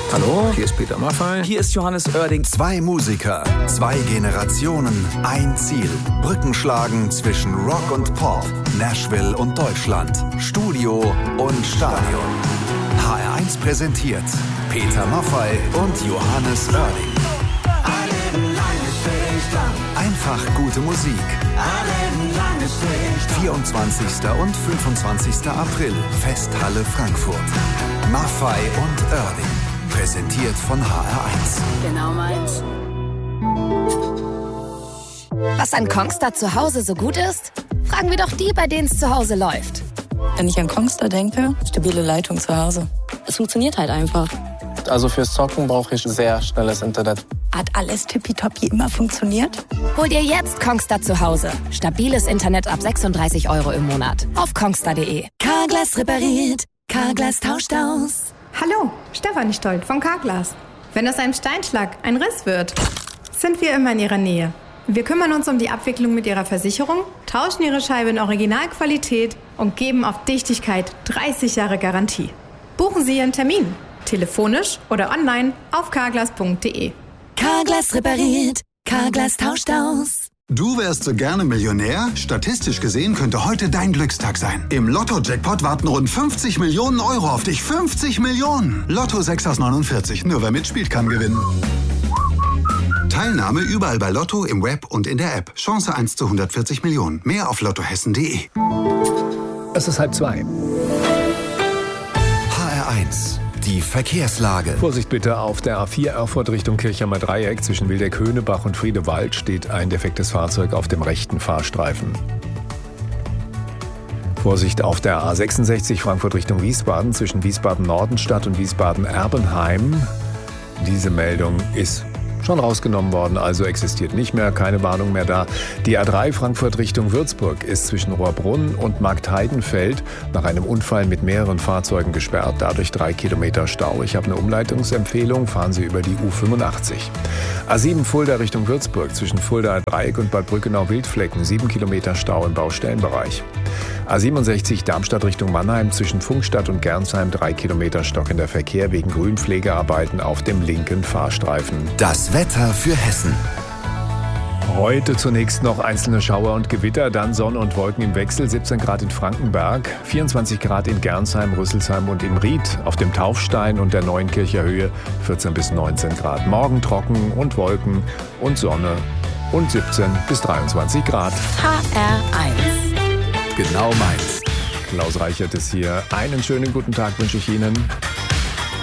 Hallo, hier ist Peter Maffay. Hier ist Johannes Oerding. Zwei Musiker, zwei Generationen, ein Ziel. Brücken schlagen zwischen Rock und Pop, Nashville und Deutschland, Studio und Stadion. HR1 präsentiert Peter Maffay und Johannes Oerding. Einfach gute Musik. 24. und 25. April, Festhalle Frankfurt. Maffay und Oerding. Präsentiert von HR1. Genau meins. Was an Kongstar zu Hause so gut ist? Fragen wir doch die, bei denen es zu Hause läuft. Wenn ich an Kongstar denke, stabile Leitung zu Hause. Es funktioniert halt einfach. Also fürs Zocken brauche ich sehr schnelles Internet. Hat alles tippitoppi immer funktioniert? Hol dir jetzt Kongstar zu Hause. Stabiles Internet ab 36 € im Monat. Auf kongstar.de. Carglass repariert. Carglass tauscht aus. Hallo, Stefanie Stolt von Carglass. Wenn aus einem Steinschlag ein Riss wird, sind wir immer in Ihrer Nähe. Wir kümmern uns um die Abwicklung mit Ihrer Versicherung, tauschen Ihre Scheibe in Originalqualität und geben auf Dichtigkeit 30 Jahre Garantie. Buchen Sie Ihren Termin. Telefonisch oder online auf carglass.de. Carglass repariert. Carglass tauscht aus. Du wärst so gerne Millionär? Statistisch gesehen könnte heute dein Glückstag sein. Im Lotto-Jackpot warten rund 50 Millionen € auf dich. 50 Millionen! Lotto 6 aus 49. Nur wer mitspielt, kann gewinnen. Teilnahme überall bei Lotto, im Web und in der App. Chance 1 zu 140 Millionen. Mehr auf lottohessen.de. Es ist 1:30. HR1. Die Verkehrslage. Vorsicht bitte, auf der A4 Erfurt Richtung Kirchheimer Dreieck zwischen Wildeck-Höhnebach und Friedewald steht ein defektes Fahrzeug auf dem rechten Fahrstreifen. Vorsicht auf der A66 Frankfurt Richtung Wiesbaden zwischen Wiesbaden-Nordenstadt und Wiesbaden-Erbenheim. Diese Meldung ist schon rausgenommen worden, also existiert nicht mehr, keine Warnung mehr da. Die A3 Frankfurt Richtung Würzburg ist zwischen Rohrbrunn und Marktheidenfeld nach einem Unfall mit mehreren Fahrzeugen gesperrt, dadurch 3 Kilometer Stau. Ich habe eine Umleitungsempfehlung, fahren Sie über die U85. A7 Fulda Richtung Würzburg zwischen Fuldaer Dreieck und Bad Brückenau-Wildflecken 7 Kilometer Stau im Baustellenbereich. A67 Darmstadt Richtung Mannheim zwischen Funkstadt und Gernsheim 3 Kilometer stockender Verkehr wegen Grünpflegearbeiten auf dem linken Fahrstreifen. Das Wetter für Hessen. Heute zunächst noch einzelne Schauer und Gewitter, dann Sonne und Wolken im Wechsel, 17 Grad in Frankenberg, 24 Grad in Gernsheim, Rüsselsheim und im Ried, auf dem Taufstein und der Neuenkircher Höhe 14 bis 19 Grad. Morgen trocken und Wolken und Sonne und 17 bis 23 Grad. HR1. Genau meins. Klaus Reichert ist hier. Einen schönen guten Tag wünsche ich Ihnen.